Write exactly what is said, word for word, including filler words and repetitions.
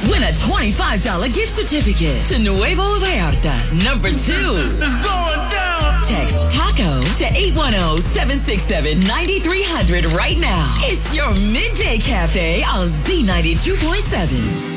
Win a twenty-five dollars gift certificate to Nuevo Vallarta. Number two. It's going down. Text TACO to eight one zero, seven six seven, nine three zero zero right now. It's your Midday Cafe on Z ninety-two point seven.